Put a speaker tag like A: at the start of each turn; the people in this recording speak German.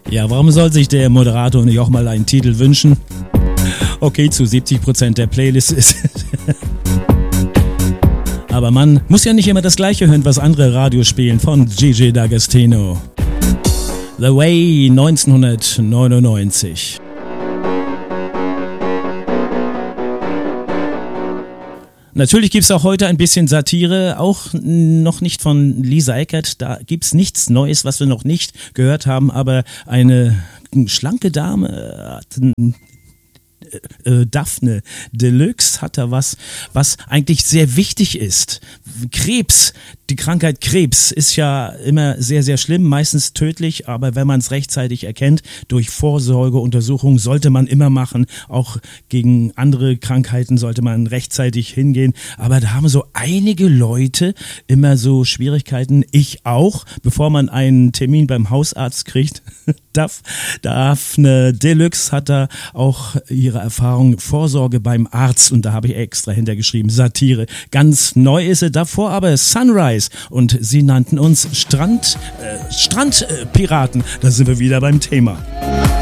A: Ja, warum soll sich der Moderator nicht auch mal einen Titel wünschen? Okay, zu 70% der Playlist ist... Aber man muss ja nicht immer das Gleiche hören, was andere Radios spielen, von Gigi D'Agostino. The Way 1999. Natürlich gibt es auch heute ein bisschen Satire, auch noch nicht von Lisa Eckert. Da gibt es nichts Neues, was wir noch nicht gehört haben, aber eine schlanke Dame hat Daphne Deluxe hat da was eigentlich sehr wichtig ist. Krebs, die Krankheit Krebs ist ja immer sehr, sehr schlimm, meistens tödlich, aber wenn man es rechtzeitig erkennt, durch Vorsorgeuntersuchungen sollte man immer machen, auch gegen andere Krankheiten sollte man rechtzeitig hingehen, aber da haben so einige Leute immer so Schwierigkeiten, ich auch, bevor man einen Termin beim Hausarzt kriegt. Daphne Deluxe hat da auch ihre Erfahrung Vorsorge beim Arzt und da habe ich extra hintergeschrieben, Satire. Ganz neu ist sie davor, aber Sunrise und sie nannten uns Strandpiraten. Da sind wir wieder beim Thema.